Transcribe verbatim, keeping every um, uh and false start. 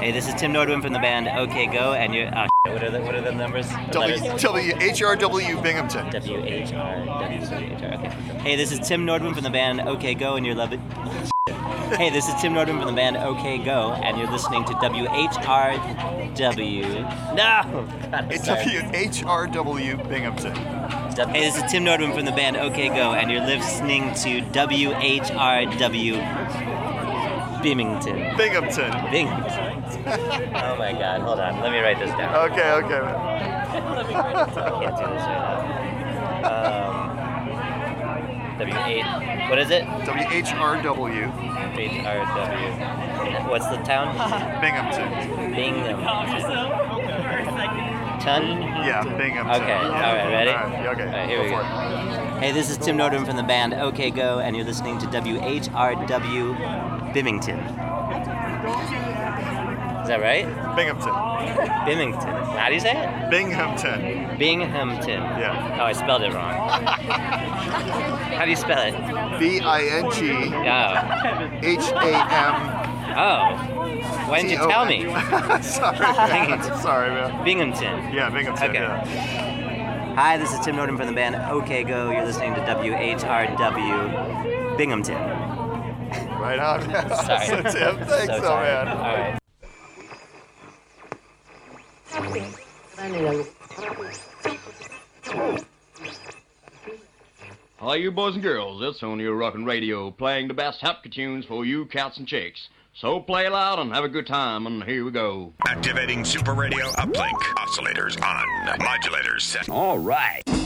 Hey, this is Tim Nordwin from the band OK Go, and you're. Oh, shit, what are the what are the numbers? The W letters? W H R W Binghamton. W H R W H R. Okay. Hey, this is Tim Nordwin from the band OK Go, and you're loving. Hey, this is Tim Nordwin from the band OK Go, and you're listening to W H R W. No. God, It's sorry. W H R W Binghamton. Hey, this is Tim Nordwin from the band OK Go, and you're listening to W H R W Binghamton. Binghamton. Binghamton. Oh my God! Hold on. Let me write this down. Okay, okay. Let me write this down. I can't do this right now. Um, W eight. What is it? W H R W H R W. What's the town? Binghamton. Bingham. Ton? Yeah, Binghamton. Okay. All right. Ready? All right, okay. All right, here Go we for go. it. Hey, this is Tim Nordwin from the band OK Go, and you're listening to W H R W Bimington. Is that right? Binghamton. Bimington. How do you say it? Binghamton. Binghamton. Yeah. Oh, I spelled it wrong. How do you spell it? B I N G Oh. H A M. Oh. Why didn't you tell me? Sorry, man. Binghamton. Sorry, man. Binghamton. Yeah, Binghamton. Okay. Yeah. Hi, this is Tim Nordwin from the band OK Go. You're listening to W H R W Binghamton. Right on. Sorry. So, Tim, thanks, So so, tired. man. All right. Hi, you boys and girls. It's only your rockin' radio playing the best hapka tunes for you cats and chicks. So play loud and have a good time, and here we go. Activating Super Radio Uplink. Oscillators on. Modulators set. All right.